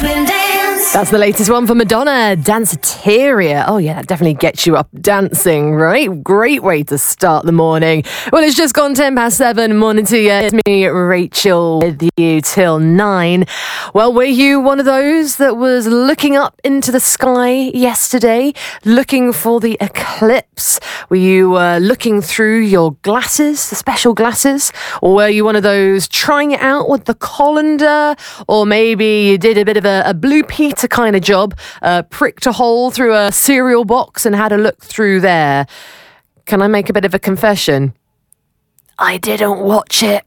That's the latest one from Madonna, Danceteria. Oh yeah, that definitely gets you up dancing, right? Great way to start the morning. Well, it's just gone 7:10. Morning to you. It's me, Rachel, with you till 9. Well, were you one of those that was looking up into the sky yesterday, looking for the eclipse? Were you looking through your glasses, the special glasses? Or were you one of those trying it out with the colander? Or maybe you did a bit of a Blue Peter kind of job, pricked a hole through a cereal box and had a look through there. Can I make a bit of a confession? I didn't watch it.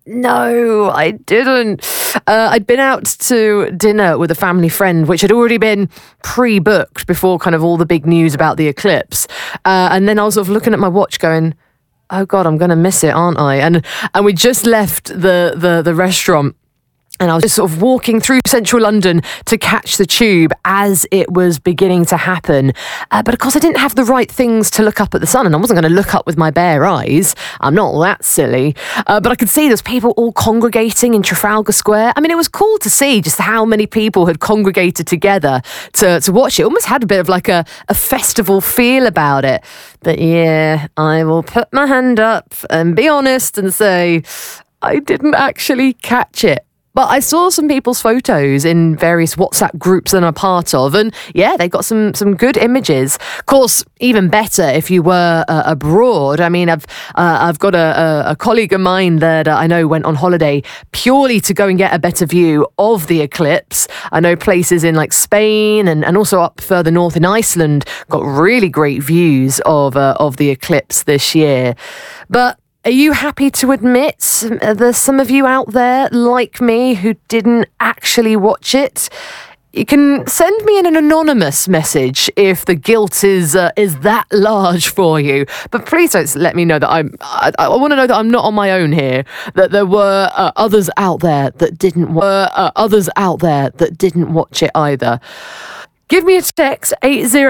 No, I didn't. I'd been out to dinner with a family friend, which had already been pre-booked before kind of all the big news about the eclipse. And then I was sort of looking at my watch going, oh God, I'm going to miss it, aren't I? And we just left the restaurant. And I was just sort of walking through central London to catch the tube as it was beginning to happen. But of course, I didn't have the right things to look up at the sun, and I wasn't going to look up with my bare eyes. I'm not that silly. But I could see there's people all congregating in Trafalgar Square. I mean, it was cool to see just how many people had congregated together to watch it. It almost had a bit of like a festival feel about it. But yeah, I will put my hand up and be honest and say I didn't actually catch it. But I saw some people's photos in various WhatsApp groups that I'm a part of, and yeah, they got some good images. Of course, even better if you were abroad. I mean, I've got a colleague of mine that I know went on holiday purely to go and get a better view of the eclipse. I know places in like Spain and also up further north in Iceland got really great views of the eclipse this year. But are you happy to admit there's some of you out there like me who didn't actually watch it? You can send me an anonymous message if the guilt is that large for you. But please don't let me know that I want to know that I'm not on my own here. That there were others out there that didn't watch it either. Give me a text 80